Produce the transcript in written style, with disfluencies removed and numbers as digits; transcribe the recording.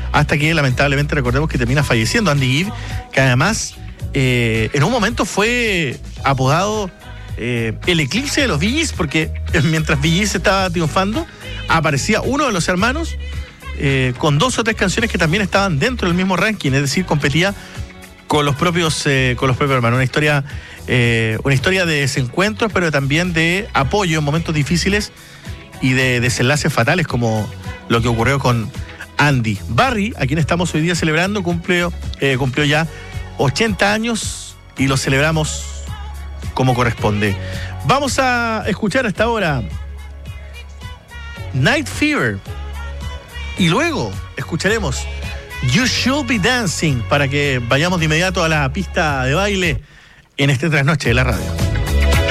hasta que lamentablemente recordemos que termina falleciendo Andy Gibb, que además en un momento fue apodado el eclipse de los Bee Gees, porque mientras Bee Gees estaba triunfando, aparecía uno de los hermanos con 2 o 3 canciones que también estaban dentro del mismo ranking, es decir, competía con los propios hermanos. Una historia de desencuentros, pero también de apoyo en momentos difíciles y de desenlaces fatales, como lo que ocurrió con Andy. Barry, a quien estamos hoy día celebrando, cumplió ya 80 años y lo celebramos como corresponde. Vamos a escuchar hasta ahora Night Fever y luego escucharemos You Should Be Dancing, para que vayamos de inmediato a la pista de baile en este trasnoche de la radio.